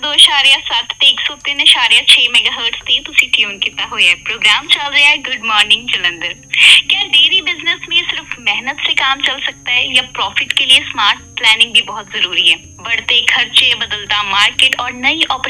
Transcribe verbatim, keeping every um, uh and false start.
ਦੋ ਇਸ਼ਾਰੀਆ ਸੱਤ ਤੇ ਇੱਕ ਸੌ ਤਿੰਨ ਇਸ਼ਾਰੀਆ ਛੇ ਮੈਗਾਹਰਟਜ਼ ਤੇ ਤੁਸੀਂ ਟਿਊਨ ਕੀਤਾ ਹੋਇਆ ਹੈ। प्रोग्राम चल रहा है गुड मॉर्निंग जलंधर। क्या डेयरी बिजनेस में सिर्फ मेहनत से काम चल सकता है या प्रॉफिट के लिए स्मार्ट प्लानिंग भी बहुत जरूरी है? बढ़ते खर्चे, बदलता मार्केट और नई